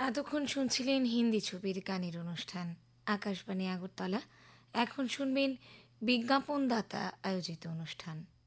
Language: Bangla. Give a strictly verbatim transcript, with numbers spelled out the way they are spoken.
এতক্ষণ শুনছিলেন হিন্দি ছবির গানের অনুষ্ঠান আকাশবাণী আগরতলা। এখন শুনবেন বিজ্ঞাপনদাতা আয়োজিত অনুষ্ঠান।